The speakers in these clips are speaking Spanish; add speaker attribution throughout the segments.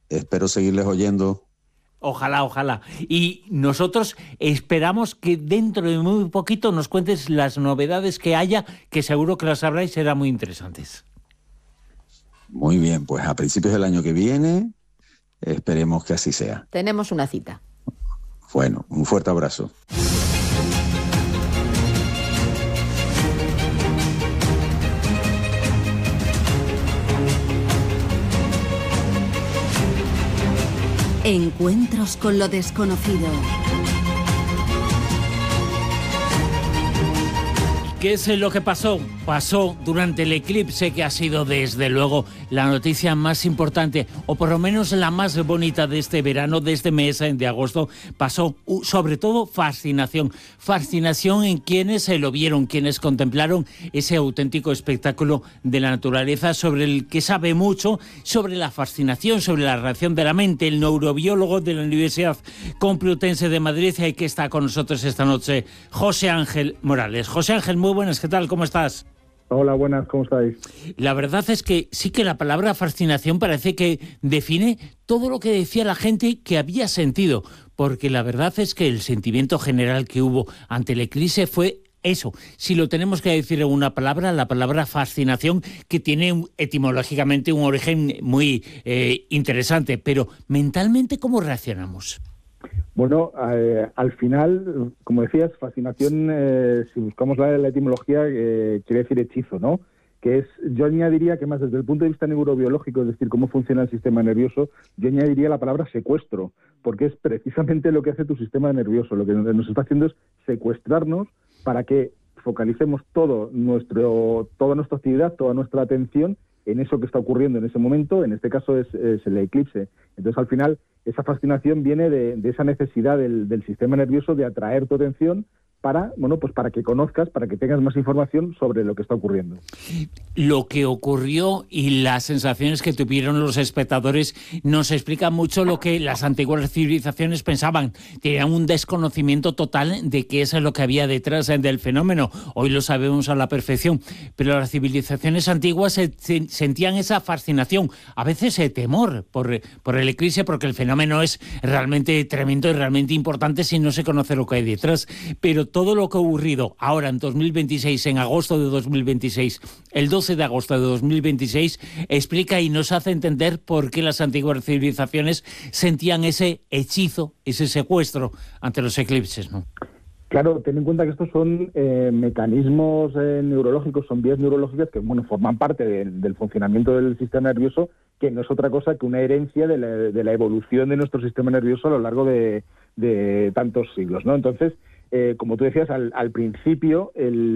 Speaker 1: espero seguirles oyendo.
Speaker 2: Ojalá, ojalá. Y nosotros esperamos que dentro de muy poquito nos cuentes las novedades que haya, que seguro que las habrá y serán muy interesantes.
Speaker 1: Muy bien, pues a principios del año que viene esperemos que así sea.
Speaker 3: Tenemos una cita.
Speaker 1: Bueno, un fuerte abrazo.
Speaker 4: Encuentros con lo desconocido.
Speaker 2: ¿Qué es lo que pasó? Pasó durante el eclipse, que ha sido desde luego la noticia más importante, o por lo menos la más bonita de este verano, de este mes de agosto. Pasó sobre todo fascinación. Fascinación en quienes lo vieron, quienes contemplaron ese auténtico espectáculo de la naturaleza, sobre el que sabe mucho, sobre la fascinación, sobre la reacción de la mente, el neurobiólogo de la Universidad Complutense de Madrid, que está con nosotros esta noche, José Ángel Morales. José Ángel, muy buenas, ¿qué tal? ¿Cómo estás?
Speaker 5: Hola, buenas, ¿cómo estáis?
Speaker 2: La verdad es que sí que la palabra fascinación parece que define todo lo que decía la gente que había sentido, porque la verdad es que el sentimiento general que hubo ante el eclipse fue eso. Si lo tenemos que decir en una palabra, la palabra fascinación, que tiene etimológicamente un origen muy interesante, pero mentalmente, ¿cómo reaccionamos?
Speaker 5: Bueno, al final, como decías, fascinación, si buscamos la etimología, quiere decir hechizo, ¿no? Que es, yo añadiría que más desde el punto de vista neurobiológico, es decir, cómo funciona el sistema nervioso, yo añadiría la palabra secuestro, porque es precisamente lo que hace tu sistema nervioso. Lo que nos está haciendo es secuestrarnos para que focalicemos toda nuestra actividad, toda nuestra atención en eso que está ocurriendo en ese momento. En este caso es el eclipse. Entonces, al final, esa fascinación viene de esa necesidad del sistema nervioso de atraer tu atención para que conozcas, para que tengas más información sobre lo que está ocurriendo.
Speaker 2: Lo que ocurrió y las sensaciones que tuvieron los espectadores nos explica mucho lo que las antiguas civilizaciones pensaban. Tenían un desconocimiento total de qué es lo que había detrás del fenómeno. Hoy lo sabemos a la perfección, pero las civilizaciones antiguas sentían esa fascinación, a veces temor por el eclipse, porque el fenómeno es realmente tremendo y realmente importante si no se conoce lo que hay detrás. Pero todo lo que ha ocurrido ahora en 2026, en agosto de 2026, el 12 de agosto de 2026, explica y nos hace entender por qué las antiguas civilizaciones sentían ese hechizo, ese secuestro ante los eclipses, ¿no?
Speaker 5: Claro, ten en cuenta que estos son mecanismos neurológicos, son vías neurológicas que forman parte del funcionamiento del sistema nervioso, que no es otra cosa que una herencia de la evolución de nuestro sistema nervioso a lo largo de tantos siglos, ¿no? Entonces, como tú decías, al principio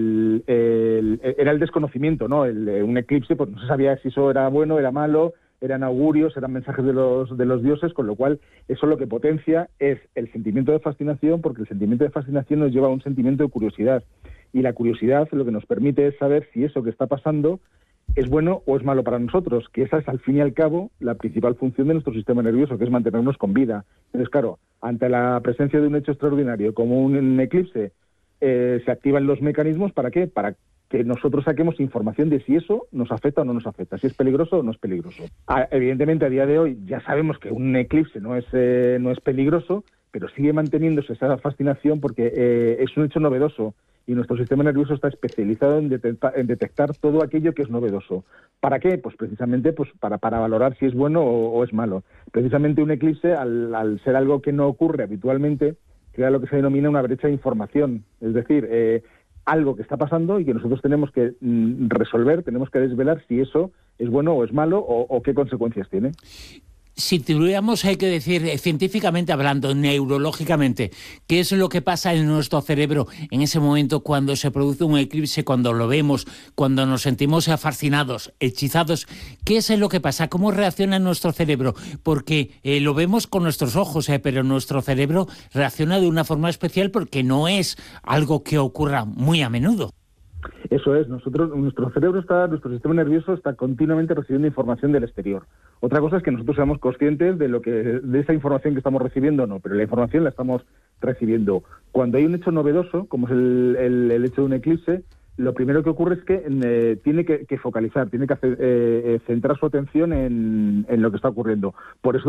Speaker 5: era el desconocimiento, ¿no? Un eclipse, pues no se sabía si eso era bueno, era malo, eran augurios, eran mensajes de los dioses, con lo cual eso lo que potencia es el sentimiento de fascinación, porque el sentimiento de fascinación nos lleva a un sentimiento de curiosidad. Y la curiosidad lo que nos permite es saber si eso que está pasando es bueno o es malo para nosotros, que esa es al fin y al cabo la principal función de nuestro sistema nervioso, que es mantenernos con vida. Entonces, claro, ante la presencia de un hecho extraordinario como un eclipse, se activan los mecanismos. ¿Para qué? Para que nosotros saquemos información de si eso nos afecta o no nos afecta, si es peligroso o no es peligroso. Evidentemente, a día de hoy ya sabemos que un eclipse no es peligroso, pero sigue manteniéndose esa fascinación porque es un hecho novedoso. Y nuestro sistema nervioso está especializado en detectar todo aquello que es novedoso. ¿Para qué? Pues precisamente para valorar si es bueno o es malo. Precisamente un eclipse, al ser algo que no ocurre habitualmente, crea lo que se denomina una brecha de información. Es decir, algo que está pasando y que nosotros tenemos que resolver, tenemos que desvelar si eso es bueno o es malo o qué consecuencias tiene.
Speaker 2: Si tuviéramos que decir científicamente hablando, neurológicamente, ¿qué es lo que pasa en nuestro cerebro en ese momento cuando se produce un eclipse, cuando lo vemos, cuando nos sentimos fascinados, hechizados? ¿Qué es lo que pasa? ¿Cómo reacciona nuestro cerebro? Porque lo vemos con nuestros ojos, pero nuestro cerebro reacciona de una forma especial porque no es algo que ocurra muy a menudo.
Speaker 5: Eso es, nuestro cerebro nuestro sistema nervioso está continuamente recibiendo información del exterior. Otra cosa es que nosotros seamos conscientes de esa información que estamos recibiendo o no, pero la información la estamos recibiendo. Cuando hay un hecho novedoso, como es el hecho de un eclipse, lo primero que ocurre es que tiene que focalizar, tiene que centrar su atención en lo que está ocurriendo. Por eso